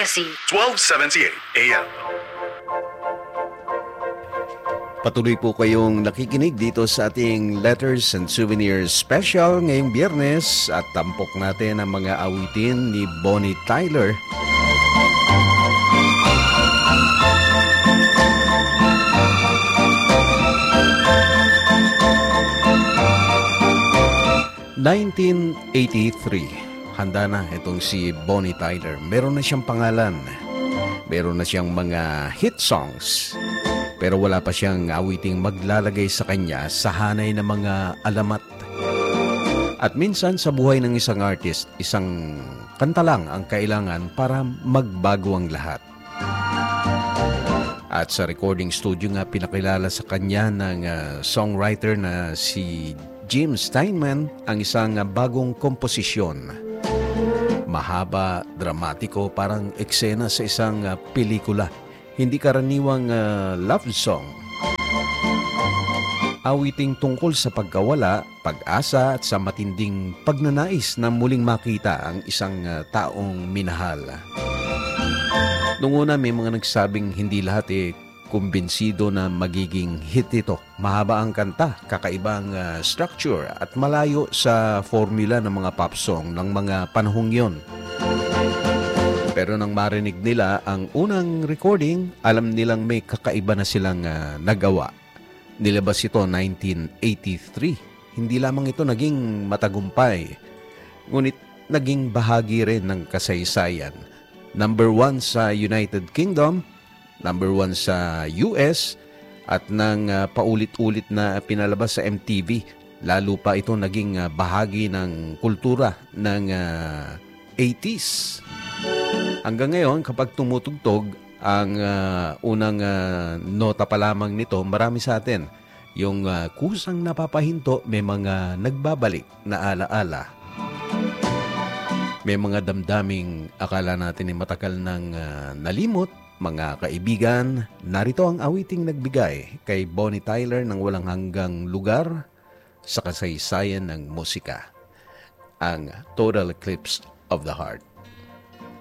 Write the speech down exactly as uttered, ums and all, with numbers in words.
Legacy, twelve seventy-eight A M. Patuloy po kayong nakikinig dito sa ating Letters and Souvenirs Special ngayong Biyernes at tampok natin ang mga awitin ni Bonnie Tyler. nineteen eighty-three, handa na itong si Bonnie Tyler. Meron na siyang pangalan, meron na siyang mga hit songs. Pero wala pa siyang awiting maglalagay sa kanya sa hanay ng mga alamat. At minsan sa buhay ng isang artist, isang kanta lang ang kailangan para magbago ang lahat. At sa recording studio nga pinakilala sa kanya ng uh, songwriter na si Jim Steinman ang isang uh, bagong komposisyon. Mahaba, dramatiko, parang eksena sa isang uh, pelikula. Hindi karaniwang uh, love song. Awiting tungkol sa pagkawala, pag-asa at sa matinding pagnanais na muling makita ang isang uh, taong minahal. Noong una may mga nagsabing hindi lahat eh kumbinsido na magiging hit ito. Mahaba ang kanta, kakaibang uh, structure at malayo sa formula ng mga pop song ng mga panahong yon. Pero nang marinig nila ang unang recording, alam nilang may kakaiba na silang uh, nagawa. Nilabas ito nineteen eighty-three. Hindi lamang ito naging matagumpay, ngunit naging bahagi rin ng kasaysayan. Number one sa United Kingdom, number one sa U S, at nang uh, paulit-ulit na pinalabas sa M T V. Lalo pa ito naging uh, bahagi ng kultura ng uh, eighties. Hanggang ngayon, kapag tumutugtog ang uh, unang uh, nota pa lamang nito, marami sa atin yung uh, kusang napapahinto, may mga nagbabalik na alaala. May mga damdaming akala natin ay matagal nang uh, nalimot. Mga kaibigan, narito ang awiting nagbigay kay Bonnie Tyler ng walang hanggang lugar sa kasaysayan ng musika, ang Total Eclipse of the Heart.